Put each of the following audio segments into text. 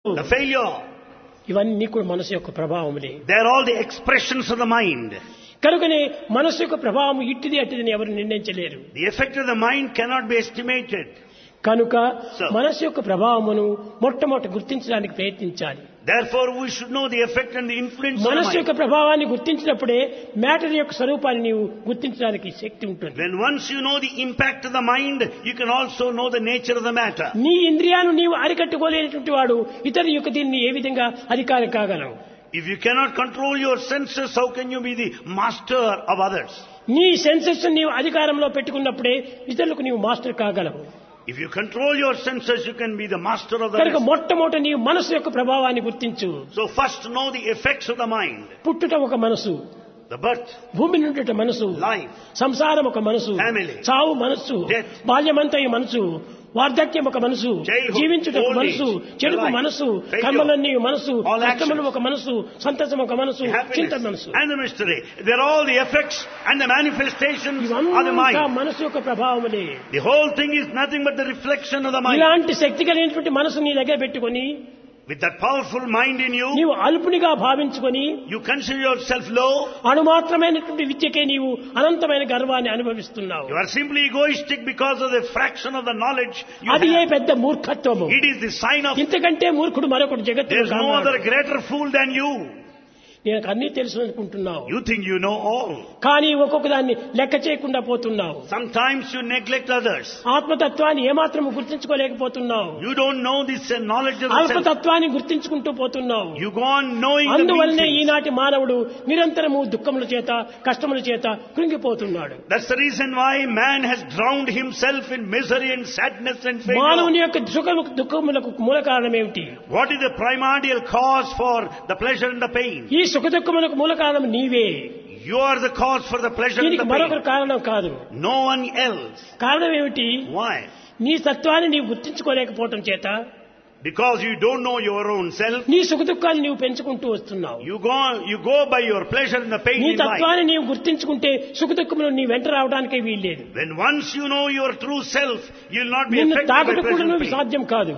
the failure, ఇవన్నీ కూడా మనసు యొక్క ప్రభావములే. they are all the expressions of the mind. కనుకనే మనసు యొక్క ప్రభావం ఇట్టిది అట్టిదని ఎవరు నిర్ణయించలేరు. The effect of the mind cannot be estimated. కనుక So, మనసు యొక్క ప్రభావమును మొట్టమొదట గుర్తించడానికి ప్రయత్నించాలి. therefore, we should know the effect and the influence of the మనసు యొక్క mind. ప్రభావాన్ని గుర్తించినప్పుడే మ్యాటర్ యొక్క స్వరూపాన్ని నీవు గుర్తించడానికి శక్తి ఉంటుంది. When once you know the impact of the mind, you can also know the nature of the matter. నీ ఇంద్రియాలను నీవు అరికట్టుకోలేనటువంటి వాడు ఇతరుల యొక్క దీన్ని ఏ విధంగా అధికారం కాగలవు? If you cannot control your senses, how can you be the master of others? నీ సెన్సెస్ నీవు అధికారంలో పెట్టుకున్నప్పుడే ఇతరులకు నీవు master కాగలవు. If you control your senses, you can be the master of the కనుక rest. మొట్టమొదట నీవు మనసు యొక్క ప్రభావాన్ని గుర్తించు. So first know the effects of the mind. పుట్టుట ఒక మనసు, The birth, భూమి నుండి మనసు, life, సంసారం ఒక మనసు, Family, చావు మనసు, death, బాల్యమంతయు మనసు, వార్ధక్యం ఒక మనసు, childhood, జీవించుట ఒక old మనసు, age, చెడుపు life, మనసు, failure, కర్మలన్నీ మనసు, all కష్టములు actions, ఒక మనసు, సంతోషం ఒక మనసు, చింత happiness, మనసు. and the mystery. They're all the effects and the manifestations of the ఇవంతా mind. మనసు యొక్క ప్రభావములే. The whole thing is nothing but the reflection of the mind. ఇలాంటి శక్తి కలిగినటువంటి మనసు నీ దగ్గర పెట్టుకొని With that powerful mind in you, నీవు అల్పునిగా భావించుకొని you consider yourself low. అణుమాత్రమైనటువంటి విద్యకే నీవు అనంతమైన గర్వాన్ని అనుభవిస్తున్నావు. You are simply egoistic because of the fraction of the knowledge you అది ఏ have. పెద్ద మూర్ఖత్వము. It is the sign of ఇంతకంటే మూర్ఖుడు మరొకడు there is no జగత్తు. other greater fool than you. నేను అన్నీ తెలుసు అనుకుంటున్నావు, You think you know all. కానీ ఒక్కొక్క దాన్ని లెక్క చేయకుండా పోతున్నావు. Sometimes you neglect others. ఆత్మతత్వాన్ని ఏమాత్రము గుర్తించుకోలేకపోతున్నావు. You don't know this knowledge of the self. అల్పతత్వాన్ని గుర్తించుకుంటూ పోతున్నావు. You go on knowing the అందువల్లనే mean things. ఈనాటి మానవుడు నిరంతరము దుఃఖముల చేత కష్టముల చేత కృంగిపోతున్నాడు. That's the reason why man has drowned himself in misery and sadness and failure. మానవుని యొక్క దుఃఖములకు మూల కారణం ఏమిటి? What is the primordial cause for the pleasure and the pain? ఈ సుఖ దుఃఖములకు మూల కారణం నీవే. You are the cause for the pleasure and దీనికి the మరొకరు pain. కారణం కాదు. No one else. కారణం ఏమిటి? Why? నీ సత్వాన్ని నీవు గుర్తించుకోలేకపోవటం చేత Because you don't know your own self. నీ సుఖ దుఃఖాన్ని నీవు పెంచుకుంటూ వస్తున్నావు. You go by your pleasure and the pain నీ in life. తత్వాన్ని నీవు గుర్తించుకుంటే సుఖ దుఃఖములు నీ వెంట రావడానికే వీల్లేదు. When once you know your true self, you will not be నిన్ను affected by తాకుట pleasure కూడా and నువ్వు pain. సాధ్యం కాదు.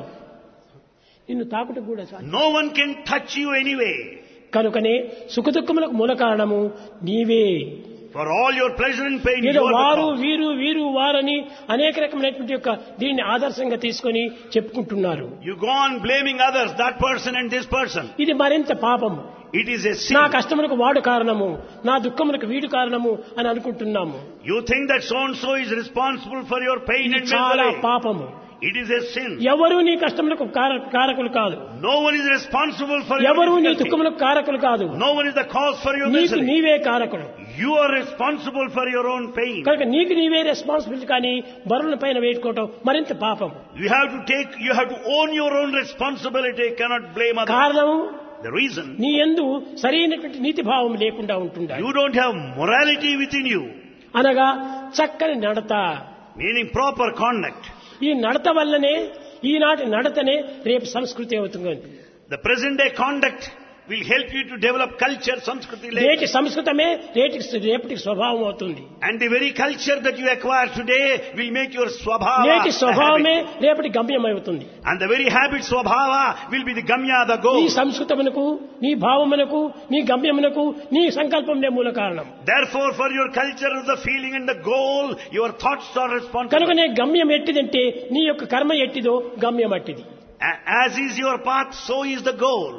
నిన్ను తాకుట కూడా సాధ్యం. No one can touch you anyway. కనుకనే సుఖ దుఃఖములకు మూల కారణము నీవే. For all your pleasure and pain, you ఏదో are వారు the cause. వీరు వారని అనేక రకమైనటువంటి యొక్క దీన్ని ఆదర్శంగా తీసుకొని చెప్పుకుంటున్నారు. You go on blaming others, that person and this person. ఇది మరింత పాపము. It is a sin. నా కష్టములకు వాడు కారణము, నా దుఃఖములకు వీడు కారణము అని అనుకుంటున్నాము. You think that so and so is responsible for your pain ఇది and చాలా misery. పాపము. It is a sin. ఎవరు నీ కష్టములకు కారకులు కాదు. No one is responsible for your ఎవరు నీ difficulty. దుఃఖములకు కారకులు కాదు. No one is the cause for your నీకు misery. నీవే కారకుడు. You are responsible for your own pain. కనుక నీకు నీవే రెస్పాన్సిబిలిటీ కానీ బరువుల పైన వేసుకోవటం మరింత పాపం. You have to own your own responsibility. You cannot blame others. కారణం The reason, నీ యందు సరైనటువంటి నీతి భావం లేకుండా ఉంటుండాలి. you don't have morality within you, అనగా చక్కని నడత. meaning proper conduct. ఈ నడత వల్లనే ఈనాటి నడతనే రేపు సంస్కృతి అవుతుంది. The present day conduct will help you to develop culture, Sanskriti నేటి later. సంస్కృతమే రేపటికి స్వభావం అవుతుంది. And the very culture that you acquire today will make your swabhava. నేటి the స్వభావమే habit. రేపటి గమ్యం అవుతుంది. And the very habit swabhava will be the gamya, the నీ goal. సంస్కృతమునకు, నీ భావమునకు, నీ గమ్యమునకు, నీ సంకల్పంనే మూల కారణం. Therefore, for your culture, the feeling and the goal, your thoughts are responsible. కనుకనే గమ్యం ఎట్టిదంటే నీ యొక్క కర్మ ఎట్టిదో గమ్యం అట్టిది. As is your path, so is the goal.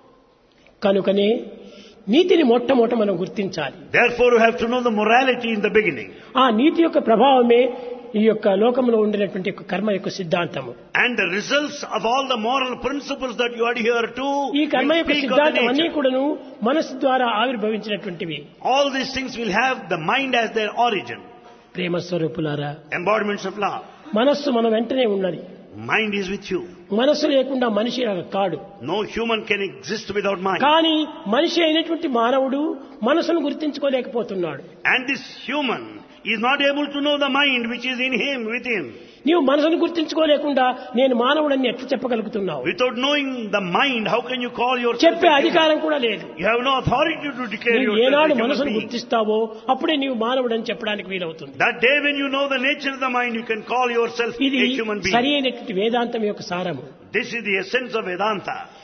కనుకనే నీతిని మొట్టమొదట మనం గుర్తించాలి. Therefore, you have to know the morality in the beginning. ఆ నీతి యొక్క ప్రభావమే ఈ యొక్క లోకంలో ఉండినటువంటి యొక్క కర్మ యొక్క సిద్ధాంతము. And the results of all the moral principles that you adhere to ఈ కర్మ will యొక్క speak of the సిద్ధాంతం అన్ని nature. కూడాను మనసు ద్వారా ఆవిర్భవించినటువంటివి. All these things will have the mind as their origin. ప్రేమ స్వరూపులారా, Embodiments of love. మనస్సు మన వెంటనే ఉన్నది. Mind is with you. మనస్సు లేకుండా మనిషి కాడు. No human can exist without mind. కానీ మనిషి అయినటువంటి మానవుడు మనసును గుర్తించుకోలేకపోతున్నాడు. And this human is not able to know the mind which is in him, with him. నీవు మనసును గుర్తించుకోలేకుండా నేను మానవుడని ఎట్లా చెప్పగలుగుతున్నావు? Without knowing the mind, how can you call yourself చెప్పే a human? అధికారం కూడా లేదు. You have no authority to declare నీవు yourself ఏనాడు a human మనసును being. గుర్తిస్తావో అప్పుడే నీవు మానవుడని చెప్పడానికి వీలవుతుంది. That day when you know the nature of the mind, you can call yourself ఇది a human being. సరి అయినటువంటి వేదాంతం యొక్క సారము. This is the essence of Vedanta.